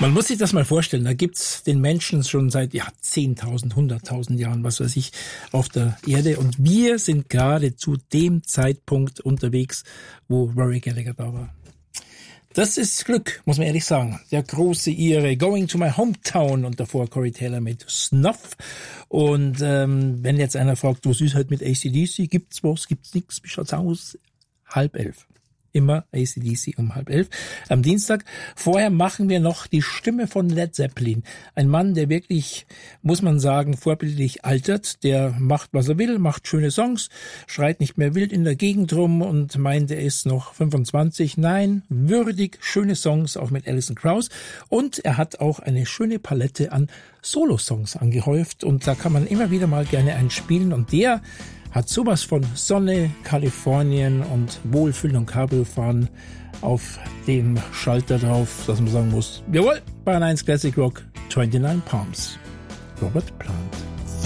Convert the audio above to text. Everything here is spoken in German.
Man muss sich das mal vorstellen, da gibt's den Menschen schon seit 10.000, 100.000 Jahren, was weiß ich, auf der Erde. Und wir sind gerade zu dem Zeitpunkt unterwegs, wo Rory Gallagher da war. Das ist Glück, muss man ehrlich sagen. Der große Ire, Going to my Hometown, und davor Corey Taylor mit Snuff. Und wenn jetzt einer fragt, was ist halt mit AC/DC? Gibt's was? Gibt's nichts? Wie schaut's aus? 10:30. Immer AC/DC um 10:30 am Dienstag. Vorher machen wir noch die Stimme von Led Zeppelin. Ein Mann, der wirklich, muss man sagen, vorbildlich altert. Der macht, was er will, macht schöne Songs, schreit nicht mehr wild in der Gegend rum und meint, er ist noch 25. Nein, würdig, schöne Songs, auch mit Alison Krauss. Und er hat auch eine schöne Palette an Solo-Songs angehäuft. Und da kann man immer wieder mal gerne einen spielen. Und der hat sowas von Sonne, Kalifornien und Wohlfühlen und Cabrio-Fahren auf dem Schalter drauf, dass man sagen muss, jawohl, Bayern 1 Classic Rock, 29 Palms. Robert Plant.